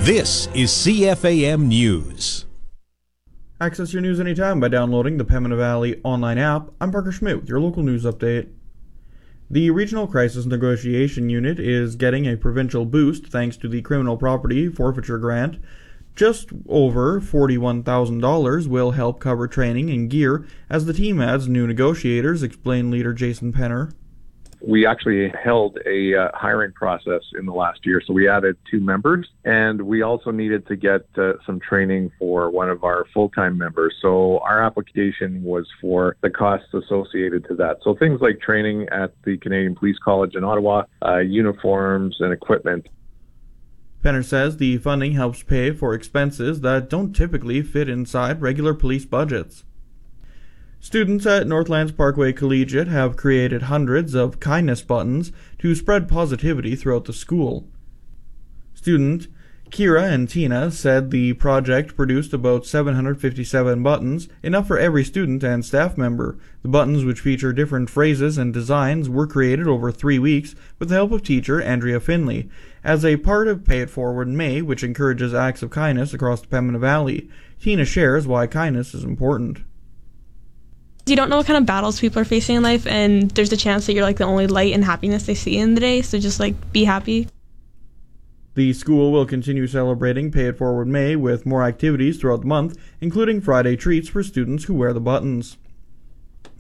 This is CFAM News. Access your news anytime by downloading the Pembina Valley online app. I'm Parker Schmidt with your local news update. The Regional Crisis Negotiation Unit is getting a provincial boost thanks to the Criminal Property Forfeiture Grant. Just over $41,000 will help cover training and gear as the team adds new negotiators, explained leader Jason Penner. We actually held a hiring process in the last year, so we added 2 members, and we also needed to get some training for one of our full-time members. So our application was for the costs associated to that. So things like training at the Canadian Police College in Ottawa, uniforms and equipment. Penner says the funding helps pay for expenses that don't typically fit inside regular police budgets. Students at Northlands Parkway Collegiate have created hundreds of kindness buttons to spread positivity throughout the school. Student Kira and Tina said the project produced about 757 buttons, enough for every student and staff member. The buttons, which feature different phrases and designs, were created over 3 weeks with the help of teacher Andrea Finley, as a part of Pay It Forward May, which encourages acts of kindness across the Pembina Valley. Tina shares why kindness is important. You don't know what kind of battles people are facing in life, and there's a chance that you're like the only light and happiness they see in the day, so just be happy. The school will continue celebrating Pay It Forward May with more activities throughout the month, including Friday treats for students who wear the buttons.